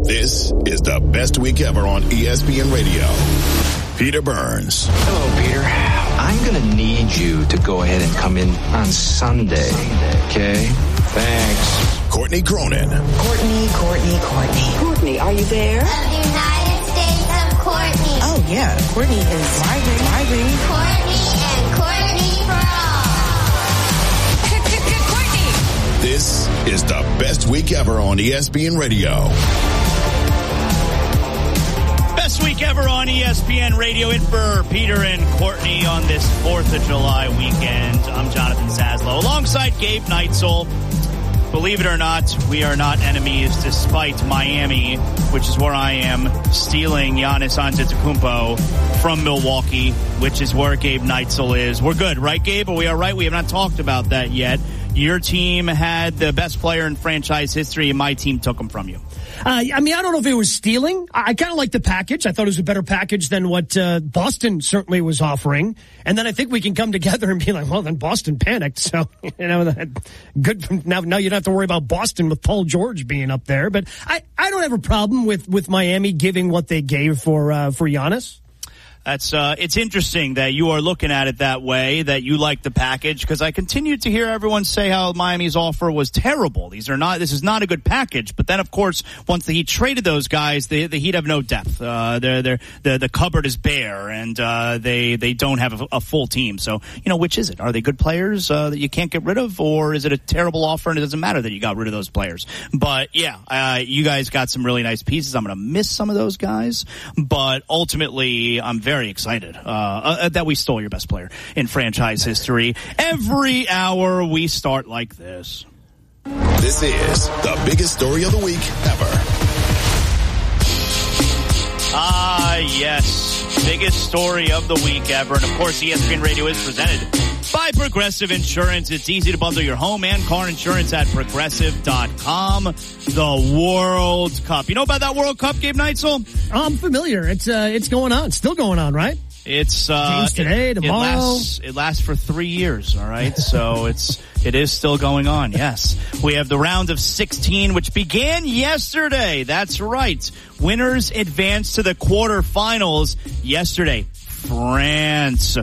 This is the best week ever on ESPN Radio. Peter Burns. Hello, Peter. I'm going to need you to go ahead and come in on Sunday. Okay? Thanks. Courtney Cronin. Courtney. Courtney, are you there? Of the United States of Courtney. Oh, yeah. Courtney is driving. Courtney and Courtney for all. Courtney. This is the best week ever on ESPN Radio. Best week ever on ESPN Radio. In for Peter and Courtney on this 4th of July weekend. I'm Jonathan Zaslow alongside Gabe Neitzel. Believe it or not, we are not enemies despite Miami, which is where I am, stealing Giannis Antetokounmpo from Milwaukee, which is where Gabe Neitzel is. We're good, right, Gabe? Are we all right? We have not talked about that yet. Your team had the best player in franchise history, and my team took him from you. I don't know if it was stealing. I kind of like the package. I thought it was a better package than what Boston certainly was offering. And then I think we can come together and be like, well, then Boston panicked. So, good. Now you don't have to worry about Boston with Paul George being up there. But I don't have a problem with Miami giving what they gave for Giannis. It's interesting that you are looking at it that way, that you like the package, because I continue to hear everyone say how Miami's offer was terrible. This is not a good package. But then, of course, once the Heat traded those guys, the Heat have no depth. The cupboard is bare, and they don't have a full team. So, which is it? Are they good players that you can't get rid of, or is it a terrible offer and it doesn't matter that you got rid of those players? But yeah, you guys got some really nice pieces. I'm going to miss some of those guys, but ultimately, I'm very excited that we stole your best player in franchise history. Every hour we start like this. This is the biggest story of the week ever. Yes. Biggest story of the week ever. And of course, ESPN Radio is presented by Progressive Insurance. It's easy to bundle your home and car insurance at Progressive.com. The World Cup. You know about that World Cup, Gabe Neitzel? I'm familiar. It's going on. Still going on, right? It's games today, tomorrow. It lasts for 3 years, all right? So it is still going on, yes. We have the round of 16, which began yesterday. That's right. Winners advance to the quarterfinals yesterday. France, a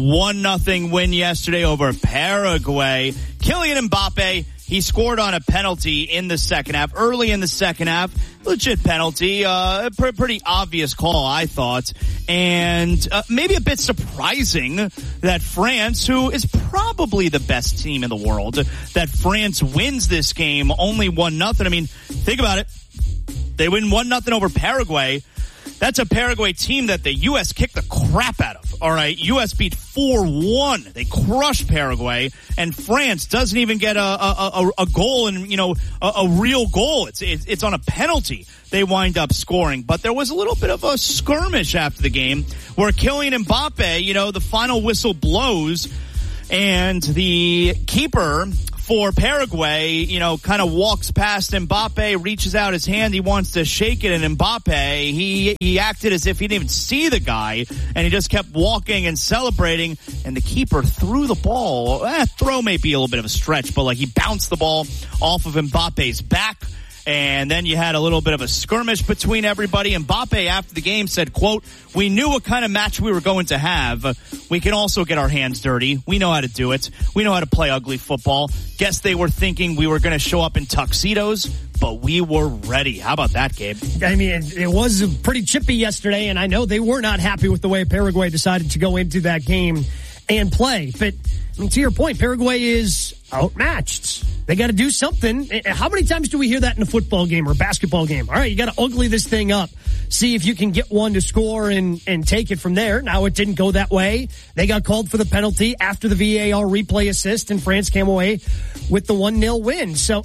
1-0 win yesterday over Paraguay. Kylian Mbappe, he scored on a penalty in the second half, early in the second half. Legit penalty, pretty obvious call, I thought. And maybe a bit surprising that France, who is probably the best team in the world, that France wins this game only 1-0. I mean, think about it. They win 1-0 over Paraguay. That's a Paraguay team that the U.S. kicked the crap out of. All right, U.S. beat 4-1. They crushed Paraguay, and France doesn't even get a goal, and a real goal. It's on a penalty. They wind up scoring, but there was a little bit of a skirmish after the game where Kylian Mbappe, the final whistle blows, and the keeper for Paraguay, kind of walks past Mbappe, reaches out his hand, he wants to shake it, and Mbappe, he acted as if he didn't even see the guy, and he just kept walking and celebrating, and the keeper threw the ball. Throw may be a little bit of a stretch, but he bounced the ball off of Mbappe's back. And then you had a little bit of a skirmish between everybody. Mbappe, after the game, said, quote, "We knew what kind of match we were going to have. We can also get our hands dirty. We know how to do it. We know how to play ugly football. Guess they were thinking we were going to show up in tuxedos, but we were ready." How about that, Gabe? I mean, it was pretty chippy yesterday, and I know they were not happy with the way Paraguay decided to go into that game and play. But, to your point, Paraguay is outmatched. They got to do something. How many times do we hear that in a football game or a basketball game? All right, you got to ugly this thing up. See if you can get one to score and take it from there. Now, it didn't go that way. They got called for the penalty after the VAR replay assist, and France came away with the 1-0 win. So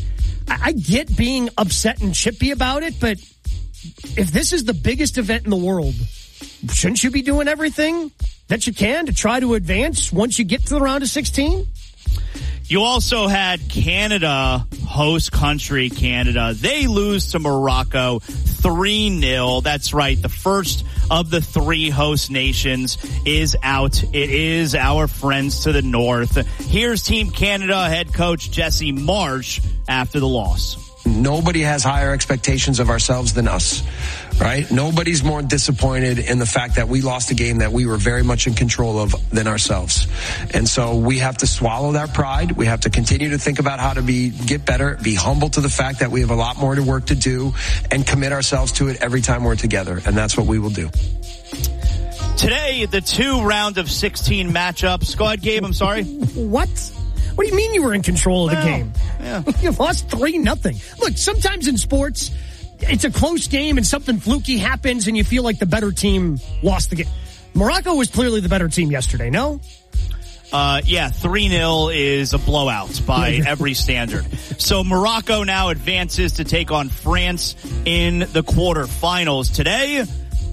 I get being upset and chippy about it, but if this is the biggest event in the world, shouldn't you be doing everything that you can to try to advance once you get to the round of 16? You also had Canada, host country Canada. They lose to Morocco 3-0. That's right. The first of the three host nations is out. It is our friends to the north. Here's Team Canada head coach Jesse Marsch after the loss. Nobody has higher expectations of ourselves than us, right? Nobody's more disappointed in the fact that we lost a game that we were very much in control of than ourselves. And so we have to swallow that pride. We have to continue to think about how to get better, be humble to the fact that we have a lot more to work to do, and commit ourselves to it every time we're together. And that's what we will do. Today, the 2 round of 16 matchups. Go ahead, Gabe. I'm sorry. What? What do you mean you were in control of the game? Yeah. You lost 3-0. Look, sometimes in sports, it's a close game and something fluky happens and you feel like the better team lost the game. Morocco was clearly the better team yesterday, no? 3-0 is a blowout by every standard. So Morocco now advances to take on France in the quarterfinals. Today,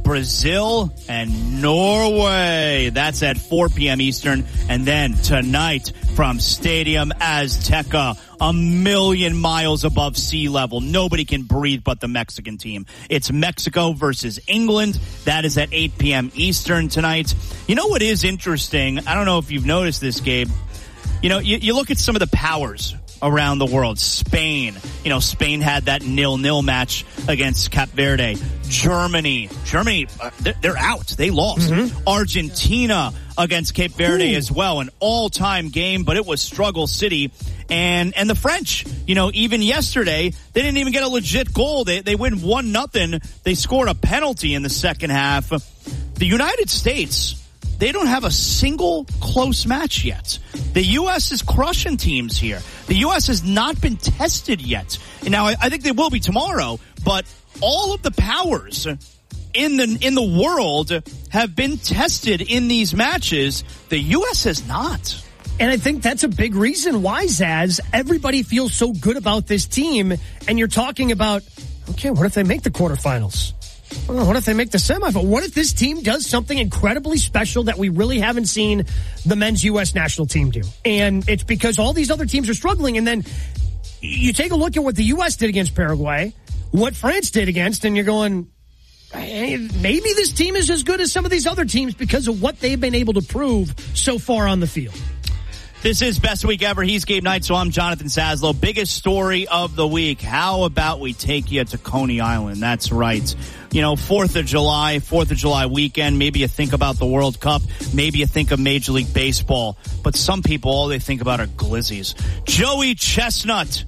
Brazil and Norway. That's at 4 p.m. Eastern. And then tonight from Stadium Azteca, 1,000,000 miles above sea level. Nobody can breathe but the Mexican team. It's Mexico versus England. That is at 8 p.m. Eastern tonight. You know what is interesting? I don't know if you've noticed this, Gabe. You know, you look at some of the powers around the world. Spain. You know, Spain had that 0-0 match against Cape Verde. Germany, they're out. They lost. Argentina against Cape Verde as well. An all-time game, but it was struggle city. And the French, you know, even yesterday, they didn't even get a legit goal. They win 1-0. They scored a penalty in the second half. The United States, they don't have a single close match yet. The U.S. is crushing teams here. The U.S. has not been tested yet. Now, I think they will be tomorrow, but all of the powers in the world have been tested in these matches. The U.S. has not. And I think that's a big reason why, Zaz, everybody feels so good about this team. And you're talking about, okay, what if they make the quarterfinals? What if they make the semifinal? What if this team does something incredibly special that we really haven't seen the men's U.S. national team do? And it's because all these other teams are struggling. And then you take a look at what the U.S. did against Paraguay, what France did against, and you're going, hey, maybe this team is as good as some of these other teams because of what they've been able to prove so far on the field. This is Best Week Ever. He's Gabe Knight, so I'm Jonathan Saslow. Biggest story of the week. How about we take you to Coney Island? That's right. You know, 4th of July weekend. Maybe you think about the World Cup. Maybe you think of Major League Baseball. But some people, all they think about are glizzies. Joey Chestnut,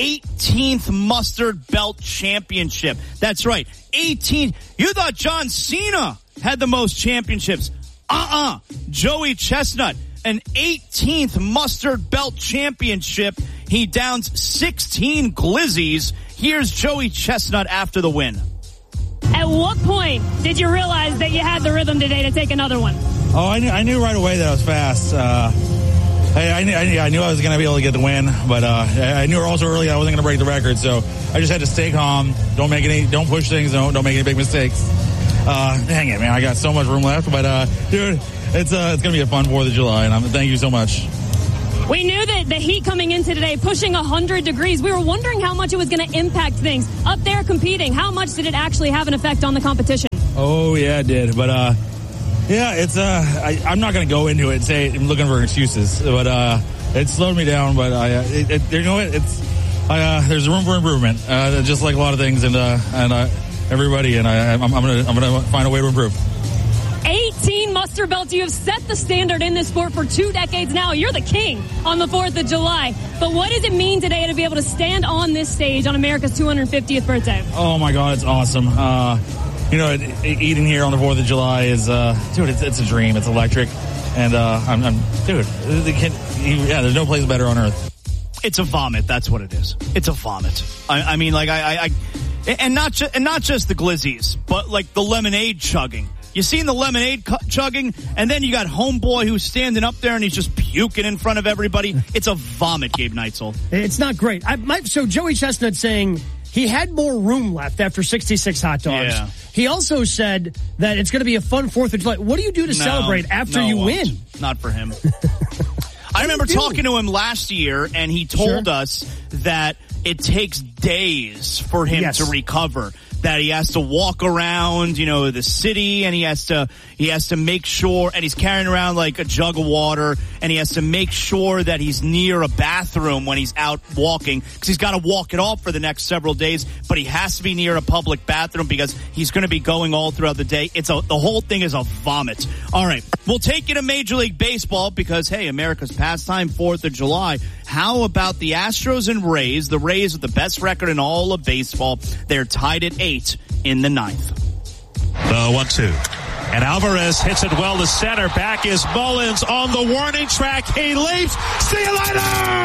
18th Mustard Belt Championship. That's right. 18. You thought John Cena had the most championships. Joey Chestnut, an 18th Mustard Belt Championship. He downs 16 glizzies. Here's Joey Chestnut after the win. At what point did you realize that you had the rhythm today to take another one? Oh, I knew right away that I was fast. I knew I was going to be able to get the win, but I knew also early I wasn't going to break the record. So I just had to stay calm. Don't push things. Don't make any big mistakes. Dang it, man! I got so much room left, but dude, it's going to be a fun 4th of July, and thank you so much. We knew that the heat coming into today, pushing 100 degrees, we were wondering how much it was going to impact things. Up there competing, how much did it actually have an effect on the competition? Oh, yeah, it did. But, yeah, it's, I'm not going to go into it and say I'm looking for excuses, but, it slowed me down, but you know what? There's room for improvement, just like a lot of things, and everybody, and I'm going to find a way to improve. 18 Mustard Belts. You have set the standard in this sport for 2 decades now. You're the king on the 4th of July. But what does it mean today to be able to stand on this stage on America's 250th birthday? Oh, my God, it's awesome. You know, eating here on the 4th of July is, dude, it's a dream. It's electric. And there's no place better on earth. It's a vomit. That's what it is. It's a vomit. I mean, like, and not just the glizzies, but like the lemonade chugging. You seen the lemonade chugging, and then you got homeboy who's standing up there and he's just puking in front of everybody. It's a vomit, Gabe Neitzel. It's not great. So Joey Chestnut saying he had more room left after 66 hot dogs. Yeah. He also said that it's going to be a fun 4th of July. What do you do to celebrate after you win? Not for him. I remember talking to him last year, and he told us that it takes days for him to recover. that he has to walk around, the city, and he has to make sure, and he's carrying around like a jug of water, and he has to make sure that he's near a bathroom when he's out walking, because he's got to walk it off for the next several days, but he has to be near a public bathroom because he's going to be going all throughout the day. The whole thing is a vomit. All right, we'll take you to Major League Baseball because, hey, America's pastime, 4th of July. How about the Astros and Rays? The Rays with the best record in all of baseball. They're tied at 8 in the 9th. The 1-2. And Alvarez hits it well to center. Back is Mullins on the warning track. He leaps. See you later!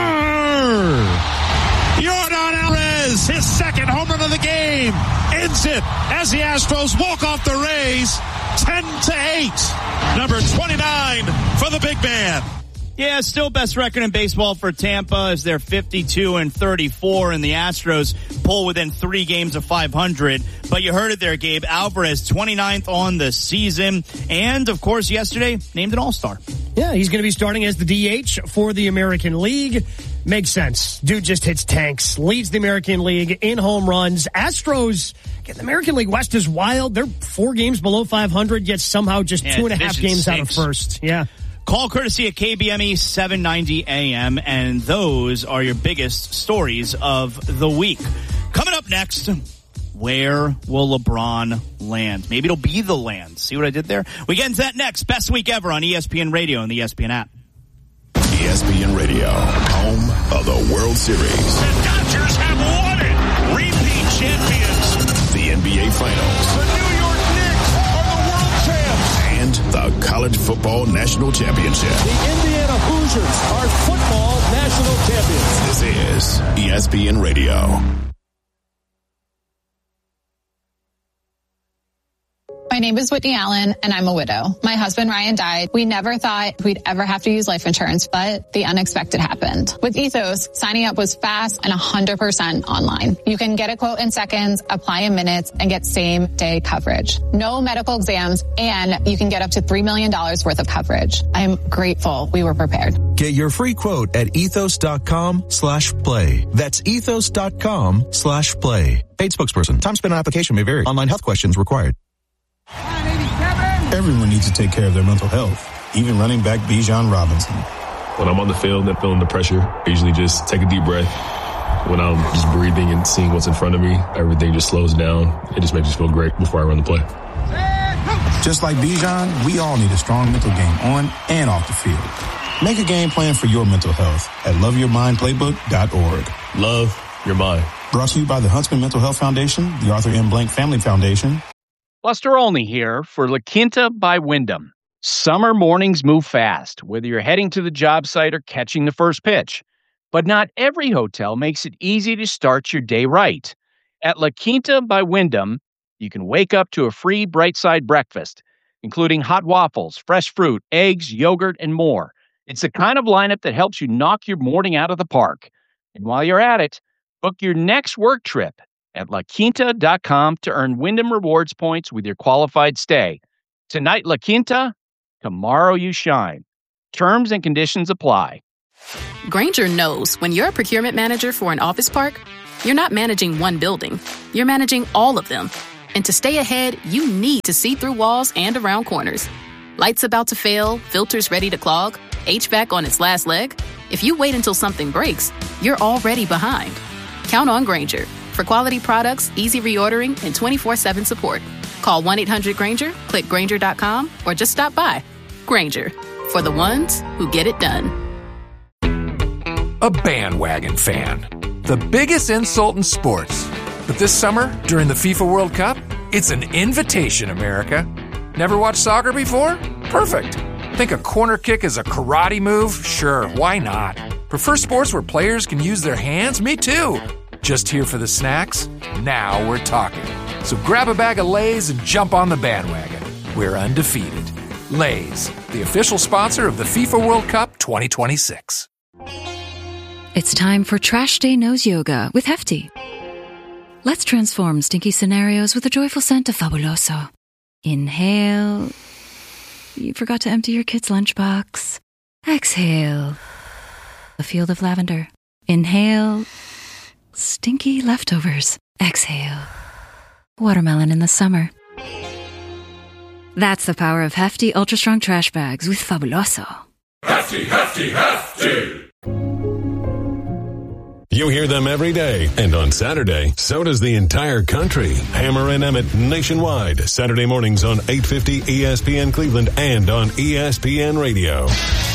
Yordan Alvarez, his second home run of the game, ends it as the Astros walk off the Rays 10-8. Number 29 for the big man. Yeah, still best record in baseball for Tampa as they're 52-34, and the Astros pull within 3 games of 500. But you heard it there, Gabe. Alvarez, 29th on the season, and of course yesterday named an All-Star. Yeah, he's going to be starting as the DH for the American League. Makes sense. Dude just hits tanks, leads the American League in home runs. Astros, the American League West is wild. They're 4 games below 500, yet somehow just 2.5 games out of first. Yeah. Call courtesy at KBME 790 AM, and those are your biggest stories of the week. Coming up next, where will LeBron land? Maybe it'll be the land. See what I did there? We get into that next. Best week ever on ESPN Radio and the ESPN app. ESPN Radio, home of the World Series. The Dodgers have won it. Repeat champions. The NBA Finals. The New York Knicks are the world champs. And the College Football National Championship. The Indiana Hoosiers are football national champions. This is ESPN Radio. My name is Whitney Allen, and I'm a widow. My husband, Ryan, died. We never thought we'd ever have to use life insurance, but the unexpected happened. With Ethos, signing up was fast and 100% online. You can get a quote in seconds, apply in minutes, and get same-day coverage. No medical exams, and you can get up to $3 million worth of coverage. I'm grateful we were prepared. Get your free quote at ethos.com/play. That's ethos.com/play. Paid spokesperson. Time spent on application may vary. Online health questions required. Everyone needs to take care of their mental health, even running back Bijan Robinson. When I'm on the field and feeling the pressure, I usually just take a deep breath. When I'm just breathing and seeing what's in front of me, everything just slows down. It just makes me feel great before I run the play. Just like Bijan, we all need a strong mental game on and off the field. Make a game plan for your mental health at loveyourmindplaybook.org. Love your mind. Brought to you by the Huntsman Mental Health Foundation, the Arthur M. Blank Family Foundation. Buster Olney here for La Quinta by Wyndham. Summer mornings move fast, whether you're heading to the job site or catching the first pitch. But not every hotel makes it easy to start your day right. At La Quinta by Wyndham, you can wake up to a free Bright Side breakfast, including hot waffles, fresh fruit, eggs, yogurt, and more. It's the kind of lineup that helps you knock your morning out of the park. And while you're at it, book your next work trip at LaQuinta.com to earn Wyndham Rewards points with your qualified stay. Tonight, La Quinta, tomorrow you shine. Terms and conditions apply. Grainger knows when you're a procurement manager for an office park, you're not managing one building, you're managing all of them. And to stay ahead, you need to see through walls and around corners. Lights about to fail, filters ready to clog, HVAC on its last leg. If you wait until something breaks, you're already behind. Count on Grainger for quality products, easy reordering, and 24/7 support. Call 1-800-GRAINGER, click Grainger.com, or just stop by. Grainger, for the ones who get it done. A bandwagon fan. The biggest insult in sports. But this summer, during the FIFA World Cup, it's an invitation, America. Never watched soccer before? Perfect. Think a corner kick is a karate move? Sure, why not? Prefer sports where players can use their hands? Me too. Just here for the snacks? Now we're talking. So grab a bag of Lay's and jump on the bandwagon. We're undefeated. Lay's, the official sponsor of the FIFA World Cup 2026. It's time for Trash Day Nose Yoga with Hefty. Let's transform stinky scenarios with a joyful scent of Fabuloso. Inhale. You forgot to empty your kid's lunchbox. Exhale. A field of lavender. Inhale. Stinky leftovers. Exhale. watermelon in the summer. That's the power of hefty, ultra-strong trash bags with Fabuloso. Hefty, hefty, hefty! You hear them every day, and on Saturday, so does the entire country. Hammer and Emmett nationwide, Saturday mornings on 850 ESPN Cleveland and on ESPN Radio.